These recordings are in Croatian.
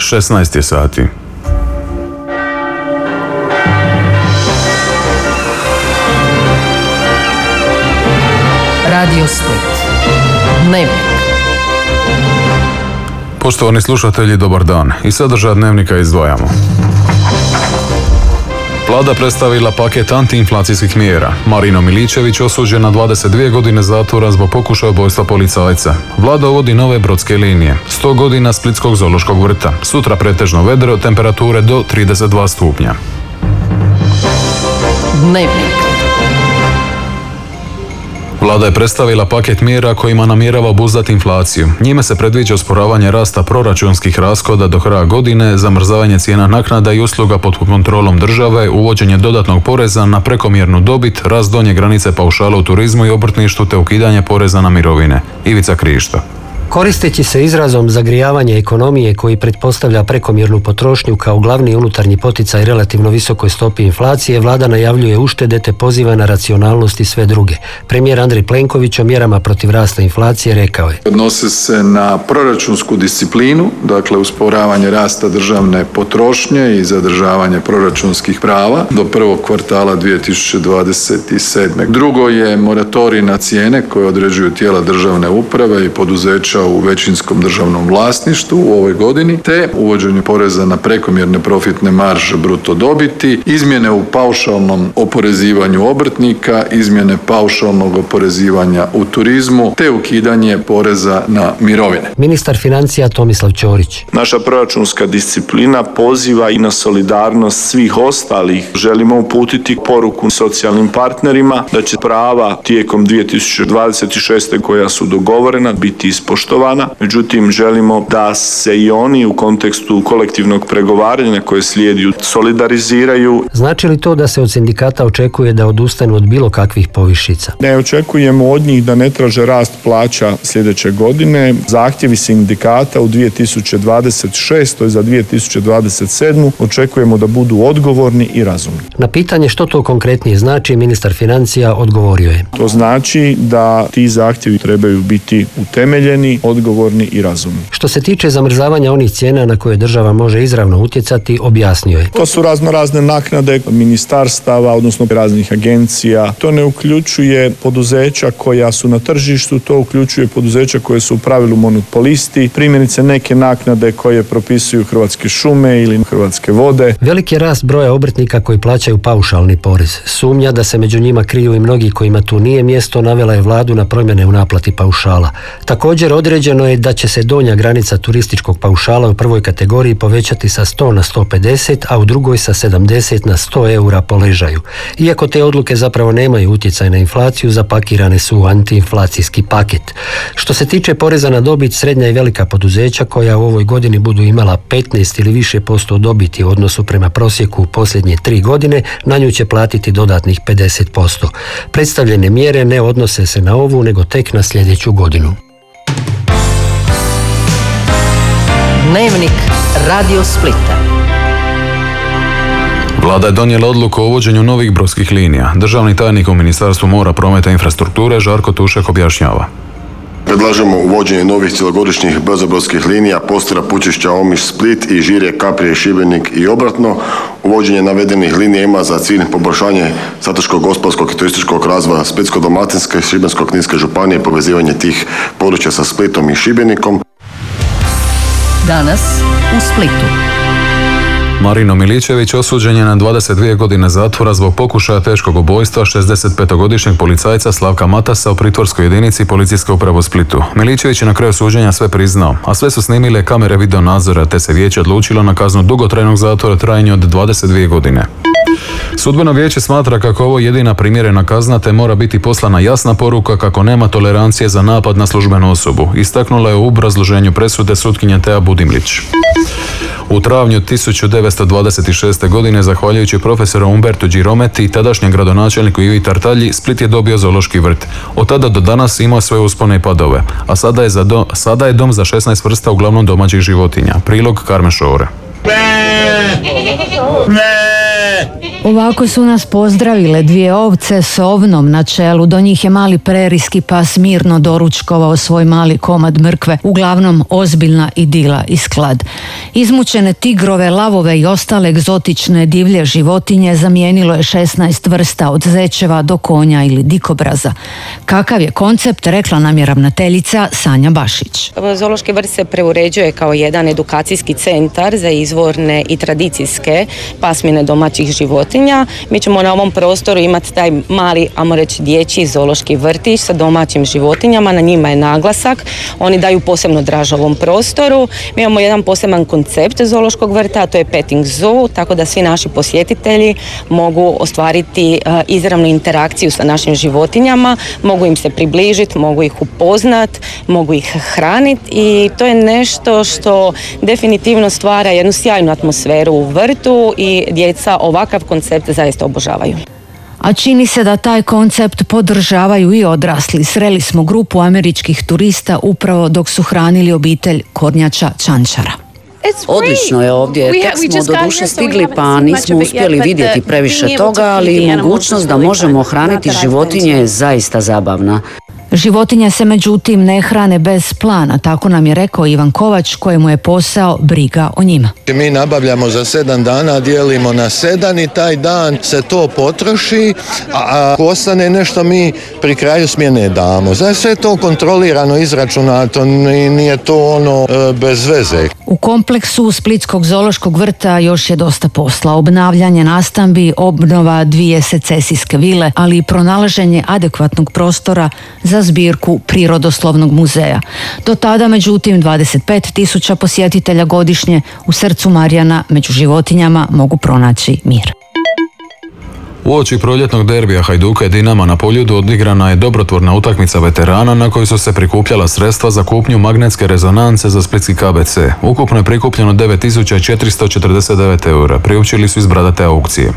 16 sati. Radio Split. Dnevnik. Poštovani slušatelji, dobar dan. Iz sadržaja dnevnika izdvajamo. Vlada predstavila paket antiinflacijskih mjera. Marino Miličević osuđen na 22 godine zatvora zbog pokušaja ubojstva policajca. Vlada uvodi nove brodske linije. 100 godina Splitskog zoološkog vrta. Sutra pretežno vedro, temperature do 32 stupnja. Dnevnik. Vlada je predstavila paket mjera kojima namjerava obuzdati inflaciju. Njime se predviđa usporavanje rasta proračunskih rashoda do kraja godine, zamrzavanje cijena naknada i usluga pod kontrolom države, uvođenje dodatnog poreza na prekomjernu dobit, rast donje granice paušala u turizmu i obrtništvu te ukidanje poreza na mirovine. Ivica Krišto. Koristeći se izrazom zagrijavanje ekonomije koji pretpostavlja prekomjernu potrošnju kao glavni unutarnji poticaj relativno visokoj stopi inflacije, vlada najavljuje uštede te poziva na racionalnost i sve druge. Premijer Andrej Plenković o mjerama protiv rasta inflacije rekao je: Odnose se na proračunsku disciplinu, dakle usporavanje rasta državne potrošnje i zadržavanje proračunskih prava do prvog kvartala 2027. Drugo je moratorij na cijene koje određuju tijela državne uprave i poduzeća u većinskom državnom vlasništvu u ovoj godini, te uvođenje poreza na prekomjerne profitne marže bruto dobiti, izmjene u paušalnom oporezivanju obrtnika, izmjene paušalnog oporezivanja u turizmu, te ukidanje poreza na mirovine. Ministar financija Tomislav Ćorić. Naša proračunska disciplina poziva i na solidarnost svih ostalih. Želimo uputiti poruku socijalnim partnerima da će prava tijekom 2026. koja su dogovorena biti ispoštovana. Međutim, želimo da se i oni u kontekstu kolektivnog pregovaranja koje slijedi solidariziraju. Znači li to da se od sindikata očekuje da odustanu od bilo kakvih povišica? Ne očekujemo od njih da ne traže rast plaća sljedeće godine. Zahtjevi sindikata u 2026. za 2027. očekujemo da budu odgovorni i razumni. Na pitanje što to konkretnije znači, ministar financija odgovorio je: To znači da ti zahtjevi trebaju biti utemeljeni, odgovorni i razumni. Što se tiče zamrzavanja onih cijena na koje država može izravno utjecati, objasnio je: To su razne naknade ministarstava, odnosno raznih agencija. To ne uključuje poduzeća koja su na tržištu, to uključuje poduzeća koje su u pravilu monopolisti, primjerice neke naknade koje propisuju Hrvatske šume ili Hrvatske vode. Veliki je rast broja obrtnika koji plaćaju paušalni porez. Sumnja da se među njima kriju i mnogi kojima tu nije mjesto navela je vladu na promjene u naplati paušala. Također određeno je da će se donja granica turističkog paušala u prvoj kategoriji povećati sa 100 na 150, a u drugoj sa 70 na 100 eura po ležaju. Iako te odluke zapravo nemaju utjecaj na inflaciju, zapakirane su u antiinflacijski paket. Što se tiče poreza na dobit, srednja i velika poduzeća koja u ovoj godini budu imala 15 ili više posto dobiti u odnosu prema prosjeku u posljednje 3 godine, na nju će platiti dodatnih 50%. Predstavljene mjere ne odnose se na ovu, nego tek na sljedeću godinu. Dnevnik Radio Splita. Vlada je donijela odluku o uvođenju novih brodskih linija. Državni tajnik u Ministarstvu mora, prometa i infrastrukture Žarko Tušek objašnjava. Predlažemo uvođenje novih cjelogodišnjih brzobrodskih linija Postira, Pučišća, Omiš, Split i Žirje, Kaprije, Šibenik i obratno. Uvođenje navedenih linija ima za cilj poboljšanje strateškog, gospodarskog i turističkog razvoja Splitsko-dalmatinske i Šibensko-kninske županije i povezivanje tih područja sa Splitom i Šibenikom. Danas u Splitu. Marino Miličević osuđen je na 22 godine zatvora zbog pokušaja teškog ubojstva 65-godišnjeg policajca Slavka Matasa u pritvorskoj jedinici Policijske uprave u Splitu. Miličević je na kraju suđenja sve priznao, a sve su snimile kamere video nadzora, te se vijeće odlučilo na kaznu dugotrajnog zatvora trajanju od 22 godine. Sudbeno vijeće smatra kako ovo jedina primjerena kazna, te mora biti poslana jasna poruka kako nema tolerancije za napad na službenu osobu, istaknula je u obrazloženju presude sutkinja Teja Budimlić. U travnju 1926. godine, zahvaljujući profesoru Umbertu Girometi i tadašnjem gradonačelniku Ivi Tartalji, Split je dobio zoološki vrt. Od tada do danas ima svoje uspone i padove, a sada je dom za 16 vrsta uglavnom domaćih životinja. Prilog Karmen Šore. Ovako su nas pozdravile dvije ovce s ovnom na čelu. Do njih je mali prerijski pas mirno doručkovao svoj mali komad mrkve. Uglavnom ozbiljna idila i sklad. Izmučene tigrove, lavove i ostale egzotične divlje životinje zamijenilo je 16 vrsta od zečeva do konja ili dikobraza. Kakav je koncept, rekla nam je ravnateljica Sanja Bašić. Zoološki vrt se preuređuje kao jedan edukacijski centar za izvorne i tradicijske pasmine domaćih životinja. Mi ćemo na ovom prostoru imati taj mali, ajmo reći, dječji zoološki vrtić sa domaćim životinjama, na njima je naglasak. Oni daju posebno draž ovom prostoru. Mi imamo jedan poseban koncept zoološkog vrta, a to je petting zoo, tako da svi naši posjetitelji mogu ostvariti izravnu interakciju sa našim životinjama, mogu im se približiti, mogu ih upoznat, mogu ih hraniti i to je nešto što definitivno stvara jednu sjajnu atmosferu u vrtu i djeca ovakav koncept zaista obožavaju. A čini se da taj koncept podržavaju i odrasli. Sreli smo grupu američkih turista upravo dok su hranili obitelj kornjača čančara. Odlično je ovdje, tek smo do duše stigli pa nismo uspjeli vidjeti previše toga, ali mogućnost da možemo hraniti životinje je zaista zabavna. Životinje se međutim ne hrane bez plana, tako nam je rekao Ivan Kovač, kojemu je posao briga o njima. Mi nabavljamo za 7 dana, dijelimo na 7 i taj dan se to potroši, a ako ostane nešto mi pri kraju smjene damo. Znači sve je to kontrolirano, izračunato, nije to bez veze. U kompleksu Splitskog zoološkog vrta još je dosta posla. Obnavljanje nastambi, obnova 2 secesijske vile, ali i pronalaženje adekvatnog prostora za zbirku Prirodoslovnog muzeja. Do tada, međutim, 25.000 posjetitelja godišnje u srcu Marjana među životinjama mogu pronaći mir. Uoči proljetnog derbija Hajduka i Dinama na Poljudu odigrana je dobrotvorna utakmica veterana na kojoj su se prikupljala sredstva za kupnju magnetske rezonance za splitski KBC. Ukupno je prikupljeno 9.449 eura. Priopćili su iz bradate aukcije.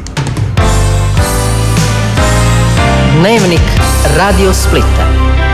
Dnevnik Radio Splita.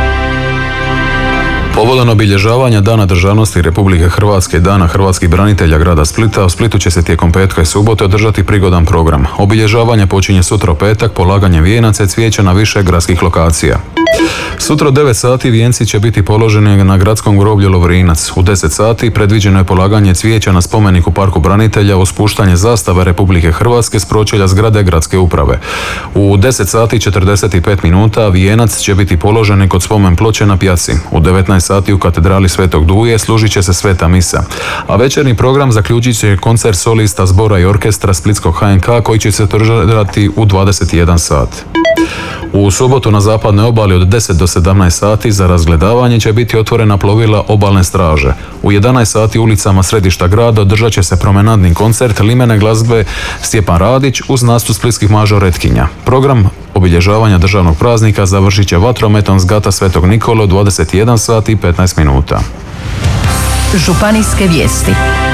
Povodom obilježavanja Dana državnosti Republike Hrvatske i Dana hrvatskih branitelja grada Splita, u Splitu će se tijekom petka i subote održati prigodan program. Obilježavanje počinje sutra u petak polaganjem vijenaca i cvijeća na više gradskih lokacija. Sutra u 9 sati vijenci će biti položeni na gradskom groblju Lovrinac. U 10 sati predviđeno je polaganje cvijeća na spomenik u Parku branitelja uz spuštanje zastave Republike Hrvatske s pročelja zgrade gradske uprave. U 10 sati 45 minuta vijenac će biti položen kod spomen ploče na Pjaci. U 19 sati u katedrali Svetog Duje služit će se sveta misa. A večernji program zaključit će koncert solista zbora i orkestra Splitskog HNK koji će se održati u 21 sat. U subotu na zapadnoj obali od 10 do 17 sati za razgledavanje će biti otvorena plovila obalne straže. U 11 sati ulicama središta grada održat će se promenadni koncert limene glazbe Stjepan Radić uz nastup splitskih mažoretkinja. Program obilježavanja državnog praznika završit će vatrometom s Gata Svetog Nikole u 21 sati i 15 minuta. Županijske vijesti.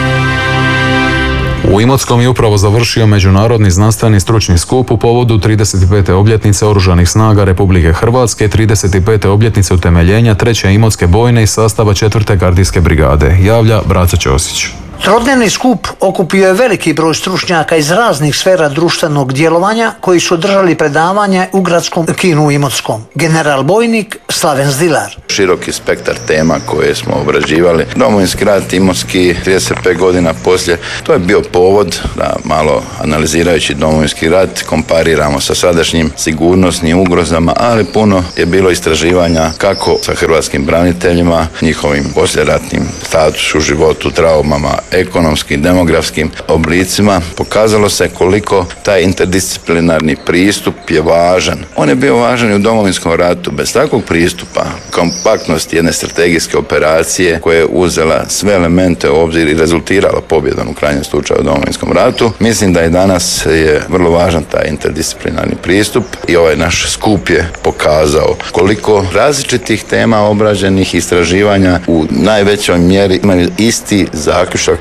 U Imotskom je upravo završio međunarodni znanstveni stručni skup u povodu 35. obljetnice Oružanih snaga Republike Hrvatske, 35. obljetnice utemeljenja 3. Imotske bojne iz sastava 4. gardijske brigade, javlja Braco Ćosić. Trodnevni skup okupio je veliki broj stručnjaka iz raznih sfera društvenog djelovanja koji su držali predavanje u gradskom kinu Imotskom. General bojnik Slaven Zdilar. Široki spektar tema koje smo obrađivali. Domovinski rat Imotski 35 godina poslije. To je bio povod da malo analizirajući Domovinski rat kompariramo sa sadašnjim sigurnosnim ugrozama, ali puno je bilo istraživanja kako sa hrvatskim braniteljima, njihovim poslijeratnim statusu, životu, traumama, ekonomskim, demografskim oblicima. Pokazalo se koliko taj interdisciplinarni pristup je važan. On je bio važan i u Domovinskom ratu. Bez takvog pristupa, kompaktnosti jedne strategijske operacije koja je uzela sve elemente u obzir i rezultirala pobjedom u krajnjem slučaju u Domovinskom ratu, mislim da i danas je vrlo važan taj interdisciplinarni pristup i ovaj naš skup je pokazao koliko različitih tema obrađenih istraživanja u najvećoj mjeri imaju isti zaključak,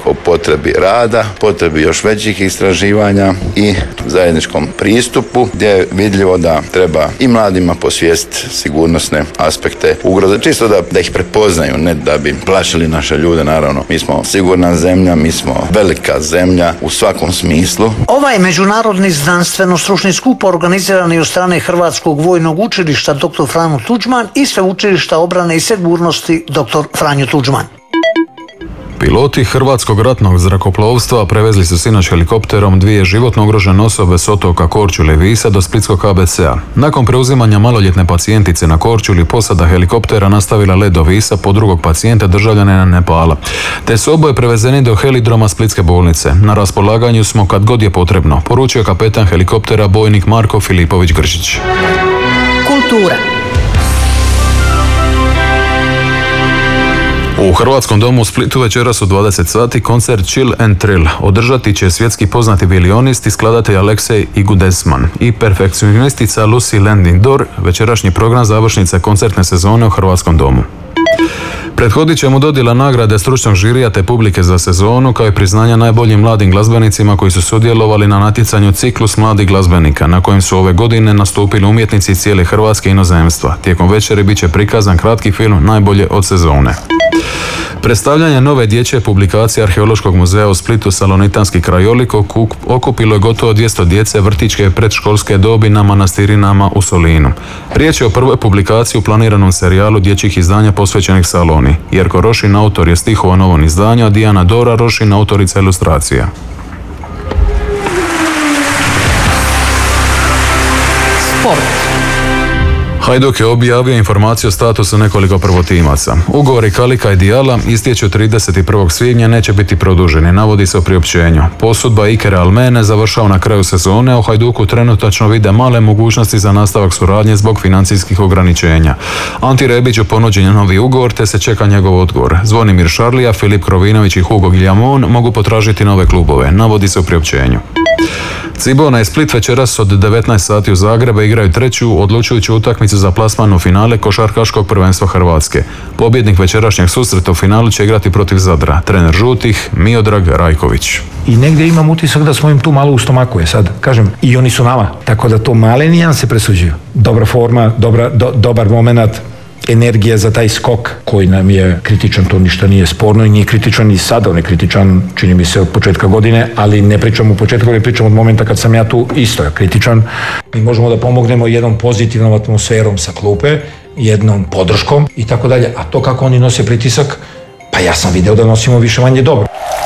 o potrebi rada, potrebi još većih istraživanja i zajedničkom pristupu gdje je vidljivo da treba i mladima posvijestiti sigurnosne aspekte ugroze, čisto da ih prepoznaju, ne da bi plašili naše ljude. Naravno, mi smo sigurna zemlja, mi smo velika zemlja u svakom smislu. Ovaj međunarodni znanstveno-stručni skup organiziran je od strane Hrvatskog vojnog učilišta dr. Franjo Tuđman i Sveučilišta obrane i sigurnosti dr. Franjo Tuđman. Piloti Hrvatskog ratnog zrakoplovstva prevezli su sinoć helikopterom 2 životno ugrožene osobe s otoka Korčule i Visa do splitskog KBC-a. Nakon preuzimanja maloljetne pacijentice na Korčuli, posada helikoptera nastavila let do Visa po drugog pacijenta državljanina Nepala. Te su oboje prevezeni do helidroma Splitske bolnice. Na raspolaganju smo kad god je potrebno, poručio kapetan helikoptera bojnik Marko Filipović-Grčić. Kultura. U Hrvatskom domu u Splitu večeras u 20 sati koncert Chill and Thrill. Održati će svjetski poznati violinist i skladatelj Aleksej Igudesman i perfekcionistica Lucy Landing-Dor, večerašnji program završnice koncertne sezone u Hrvatskom domu. Prethodit će mu dodjela nagrade stručnog žirija te publike za sezonu, kao i priznanja najboljim mladim glazbenicima koji su sudjelovali na natjecanju Ciklus mladih glazbenika, na kojem su ove godine nastupili umjetnici cijele Hrvatske i inozemstva. Tijekom večeri bit će prikazan kratki film Najbolje od sezone. Predstavljanje nove dječje publikacije Arheološkog muzeja u Splitu Salonitanski krajolik okupilo je gotovo 200 djece vrtićke i predškolske dobi na Manastirinama u Solinu. Riječ je o prvoj publikaciji u planiranom serijalu dječjih izdanja posvećenih Saloni. Jerko Rošin autor je stihova novom izdanju, a Dijana Dora Rošin autorica ilustracija. Sport. Hajduk je objavio informaciju o statusu nekoliko prvotimaca. Ugovori Kalika i Dijala istječu 31. svibnja, neće biti produženi, navodi se u priopćenju. Posudba Ikere Almene završava na kraju sezone, a u Hajduku trenutačno vide male mogućnosti za nastavak suradnje zbog financijskih ograničenja. Anti Rebiću ponuđen je novi ugovor, te se čeka njegov odgovor. Zvonimir Šarlija, Filip Krovinović i Hugo Giljamon mogu potražiti nove klubove, navodi se u priopćenju. Cibona i Split večeras od 19 sati u Zagrebu igraju treću odlučujuću utakmicu za plasman u finale košarkaškog prvenstva Hrvatske. Pobjednik večerašnjeg susreta u finalu će igrati protiv Zadra. Trener žutih Miodrag Rajković. I negdje imam utisak da smo im tu malo u stomaku, je sad, kažem, i oni su nama. Tako da to male nijanse presuđuju. Dobra forma, dobar moment, energija za taj skok koji nam je kritičan, to ništa nije sporno i nije kritičan i sada, on je kritičan, čini mi se, od početka godine, ali ne pričam u početku, ali pričam od momenta kad sam ja tu isto kritičan. Mi možemo da pomognemo jednom pozitivnom atmosferom sa klupe, jednom podrškom i tako dalje, a to kako oni nose pritisak, pa ja sam video da nosimo više manje dobro.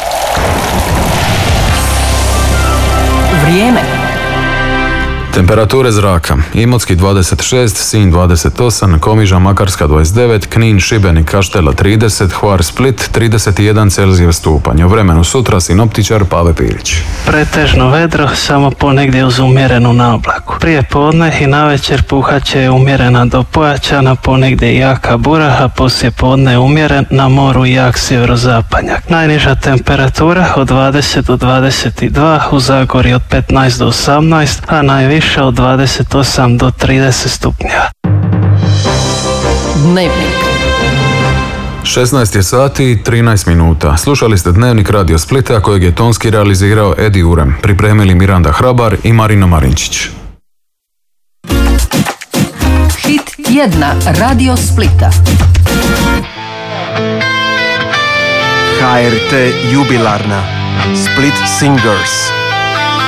Vrijeme. Temperature zraka. Imotski 26, Sinj 28, Komiža Makarska 29, Knin, Šibenik, Kaštela 30, Hvar, Split 31 Celzijeva stupanj. U vremenu sutra sinoptičar Pave Pirić. Pretežno vedro, samo ponegdje uz umjerenu naoblaku. Prije podne i navečer puhaće umjerena do pojačana, ponegdje jaka bura, a poslije podne umjeren, na moru jak sjeverozapadnjak. Najniža temperatura od 20 do 22, u Zagori od 15 do 18, a najviše od 28 do 30 stupnjeva. Dnevnik. 16 je sati i 13 minuta. Slušali ste Dnevnik Radio Splita, kojeg je tonski realizirao Edi Urem. Pripremili Miranda Hrabar i Marino Marinčić. Hit tjedna Radio Splita. HRT jubilarna Split Singers.